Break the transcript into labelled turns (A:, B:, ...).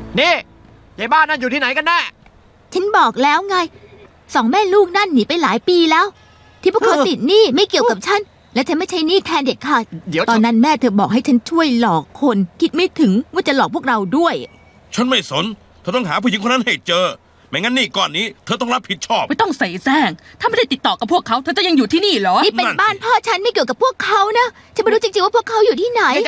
A: นี่ยายบ้านนั่นอยู่ที่ไหนกันแน่
B: ฉันบอกแล้วไง2 แม่ลูกนั่นหนีไปหลายปีแล้วที่พวกเขาติดหนี้ไม่เกี่ยวกับฉันและฉันไม่ใช่หนี้แทนเด็ดขาดตอนนั้นแม่เธอบอกให้ฉันช่วยหลอกคนคิดไม่ถึงว่าจะหลอกพวกเราด้วย
C: ฉันไม่สนเธอต้องหาผู้หญิงคนนั้นให้เจอไม่งั้นหนี้ก้อนนี้เธอต้องรับผิดชอบ
D: ไม่ต้องใส่แซงถ้าไม่ได้ติดต่อกับพวกเขาเธอจะยังอยู่ที่นี่เหรอ
B: นี่เป็นบ้านพ่อฉันไม่เกี่ยวกับพวกเขานะฉันไม่รู้จริงๆว่าพวกเขาอยู่ที่ไหน